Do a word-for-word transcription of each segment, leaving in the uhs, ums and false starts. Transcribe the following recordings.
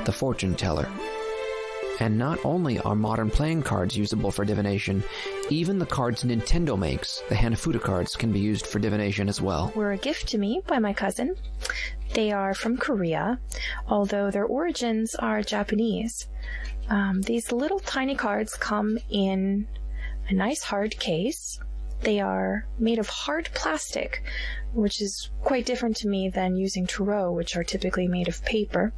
the fortune teller. And not only are modern playing cards usable for divination, even the cards Nintendo makes, the Hanafuda cards, can be used for divination as well. Were a gift to me by my cousin. They are from Korea, although their origins are Japanese. Um, these little tiny cards come in a nice hard case. They are made of hard plastic, which is quite different to me than using tarot, which are typically made of paper.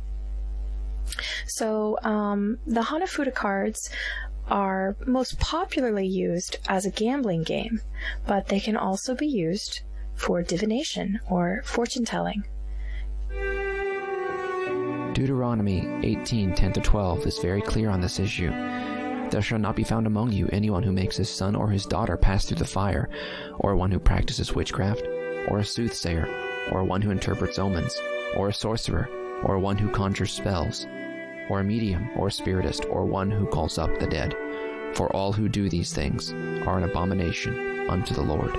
So um, the Hanafuda cards are most popularly used as a gambling game, but they can also be used for divination or fortune telling. Deuteronomy eighteen, ten to twelve is very clear on this issue. There shall not be found among you anyone who makes his son or his daughter pass through the fire, or one who practices witchcraft, or a soothsayer, or one who interprets omens, or a sorcerer, or one who conjures spells, or a medium, or a spiritist, or one who calls up the dead. For all who do these things are an abomination unto the Lord.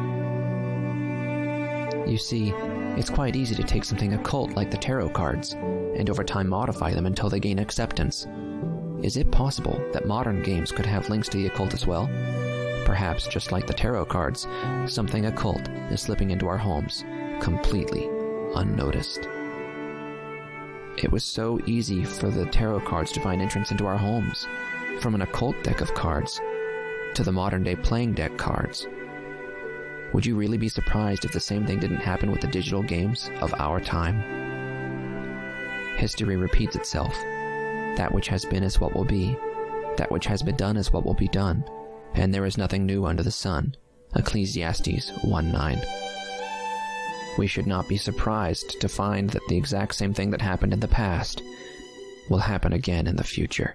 You see, it's quite easy to take something occult like the tarot cards, and over time modify them until they gain acceptance. Is it possible that modern games could have links to the occult as well? Perhaps, just like the tarot cards, something occult is slipping into our homes, completely unnoticed. It was so easy for the tarot cards to find entrance into our homes, from an occult deck of cards to the modern-day playing deck cards. Would you really be surprised if the same thing didn't happen with the digital games of our time? History repeats itself. That which has been is what will be. That which has been done is what will be done. And there is nothing new under the sun. Ecclesiastes one nine. We should not be surprised to find that the exact same thing that happened in the past will happen again in the future.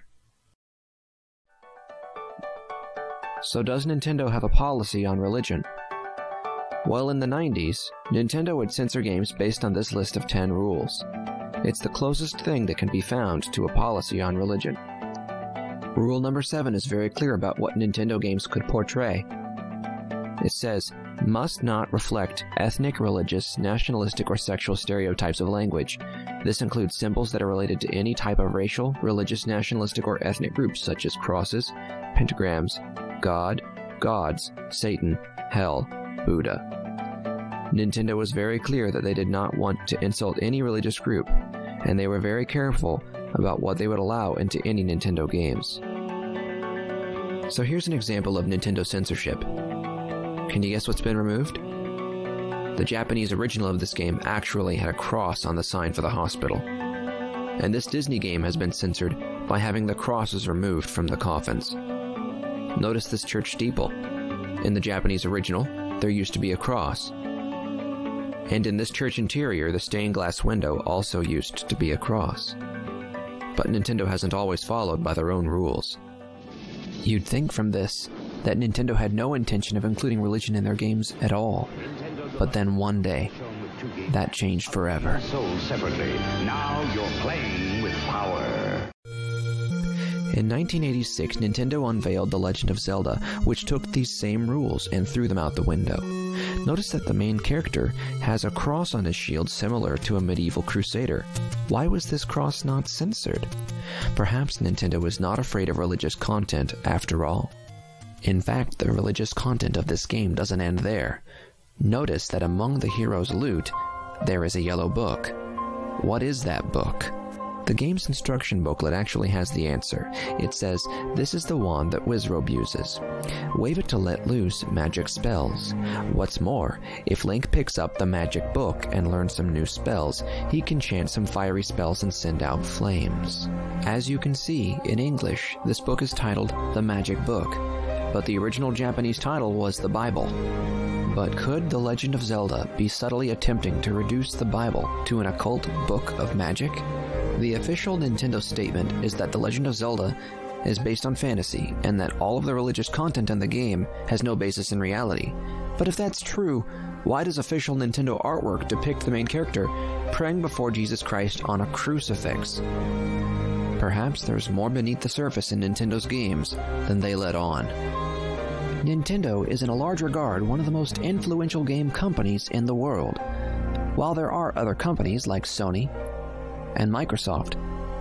So does Nintendo have a policy on religion? Well, in the nineties, Nintendo would censor games based on this list of ten rules. It's the closest thing that can be found to a policy on religion. Rule number seven is very clear about what Nintendo games could portray. It says, must not reflect ethnic, religious, nationalistic, or sexual stereotypes of language. This includes symbols that are related to any type of racial, religious, nationalistic, or ethnic groups such as crosses, pentagrams, God, gods, Satan, hell, Buddha. Nintendo was very clear that they did not want to insult any religious group, and they were very careful about what they would allow into any Nintendo games. So here's an example of Nintendo censorship. Can you guess what's been removed? The Japanese original of this game actually had a cross on the sign for the hospital. And this Disney game has been censored by having the crosses removed from the coffins. Notice this church steeple. In the Japanese original, there used to be a cross. And in this church interior, the stained glass window also used to be a cross. But Nintendo hasn't always followed by their own rules. You'd think from this that Nintendo had no intention of including religion in their games at all. But then one day, that changed forever. Sold separately. Now you're playing with power. In nineteen eighty-six, Nintendo unveiled The Legend of Zelda, which took these same rules and threw them out the window. Notice that the main character has a cross on his shield similar to a medieval crusader. Why was this cross not censored? Perhaps Nintendo was not afraid of religious content after all. In fact, the religious content of this game doesn't end there. Notice that among the hero's loot, there is a yellow book. What is that book? The game's instruction booklet actually has the answer. It says, this is the wand that Wizrobe uses. Wave it to let loose magic spells. What's more, if Link picks up the magic book and learns some new spells, he can chant some fiery spells and send out flames. As you can see, in English, this book is titled The Magic Book, but the original Japanese title was the Bible. But could The Legend of Zelda be subtly attempting to reduce the Bible to an occult book of magic? The official Nintendo statement is that The Legend of Zelda is based on fantasy, and that all of the religious content in the game has no basis in reality. But if that's true, why does official Nintendo artwork depict the main character praying before Jesus Christ on a crucifix? Perhaps there's more beneath the surface in Nintendo's games than they let on. Nintendo is in a large regard one of the most influential game companies in the world. While there are other companies like Sony and Microsoft